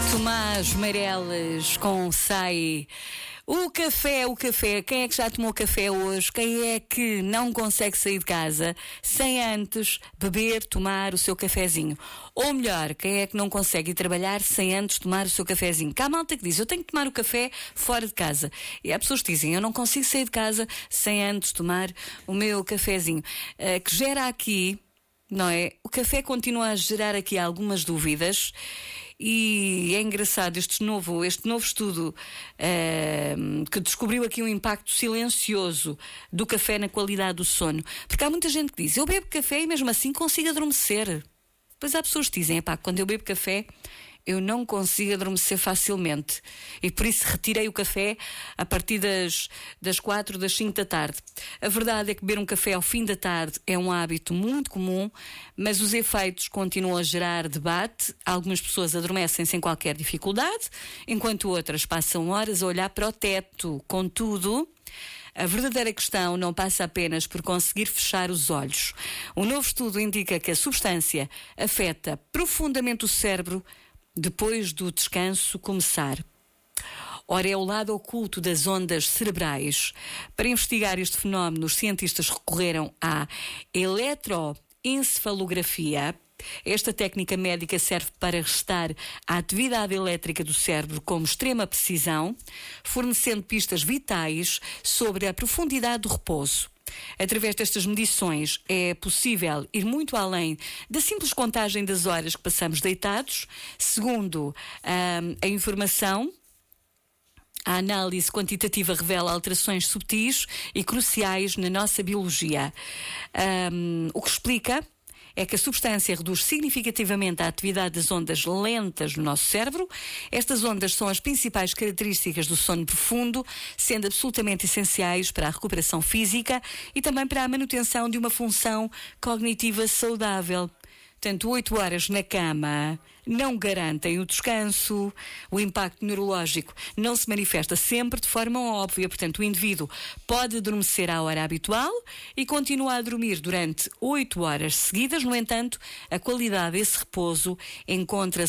Tomás Meireles com Sai. O café. Quem é que já tomou café hoje? Quem é que não consegue sair de casa sem antes tomar o seu cafezinho? Ou melhor, quem é que não consegue ir trabalhar sem antes tomar o seu cafezinho? Que há malta que diz, eu tenho que tomar o café fora de casa. E há pessoas que dizem, eu não consigo sair de casa sem antes tomar o meu cafezinho. Que gera aqui, não é? O café continua a gerar aqui algumas dúvidas. E é engraçado este novo estudo que descobriu aqui um impacto silencioso do café na qualidade do sono. Porque há muita gente que diz, eu bebo café e mesmo assim consigo adormecer. Depois há pessoas que dizem, quando eu bebo café eu não consigo adormecer facilmente e por isso retirei o café a partir das 4, das 5 da tarde. A verdade é que beber um café ao fim da tarde é um hábito muito comum, mas os efeitos continuam a gerar debate. Algumas pessoas adormecem sem qualquer dificuldade, enquanto outras passam horas a olhar para o teto. Contudo, a verdadeira questão não passa apenas por conseguir fechar os olhos. Um novo estudo indica que a substância afeta profundamente o cérebro depois do descanso começar. Ora, é o lado oculto das ondas cerebrais. Para investigar este fenómeno, os cientistas recorreram à eletroencefalografia. Esta técnica médica serve para restar a atividade elétrica do cérebro com extrema precisão, fornecendo pistas vitais sobre a profundidade do repouso. Através destas medições é possível ir muito além da simples contagem das horas que passamos deitados. Segundo a informação, a análise quantitativa revela alterações subtis e cruciais na nossa biologia. O que explica é que a substância reduz significativamente a atividade das ondas lentas no nosso cérebro. Estas ondas são as principais características do sono profundo, sendo absolutamente essenciais para a recuperação física e também para a manutenção de uma função cognitiva saudável. Portanto, 8 horas na cama não garantem o descanso. O impacto neurológico não se manifesta sempre de forma óbvia. Portanto, o indivíduo pode adormecer à hora habitual e continua a dormir durante 8 horas seguidas. No entanto, a qualidade desse repouso encontra-se